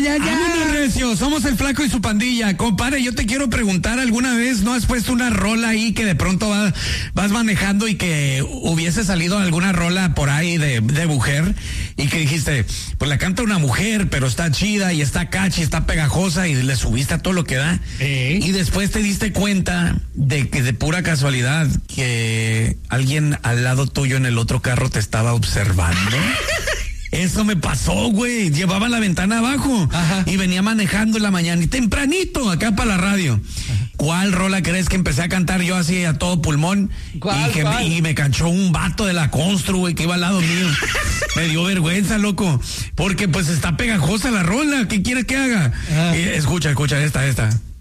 ya. Vámonos, recio, somos el Flaco y su pandilla. Compadre, yo te quiero preguntar, ¿alguna vez no has puesto una rola ahí que de pronto vas manejando y que hubiese salido alguna rola por ahí de mujer y que dijiste, pues la canta una mujer, pero está chida y está catchy, está pegajosa y le subiste a todo lo que da? Y después te diste cuenta de que de pura casualidad que alguien al lado tuyo en el otro carro te estaba observando. Eso me pasó, güey. Llevaba la ventana abajo. Ajá. Y venía manejando en la mañana y tempranito acá para la radio. Ajá. ¿Cuál rola crees que empecé a cantar yo así a todo pulmón? Y me canchó un vato de la Constru, güey, que iba al lado mío. Me dio vergüenza, loco. Porque pues está pegajosa la rola. ¿Qué quieres que haga? Escucha esta.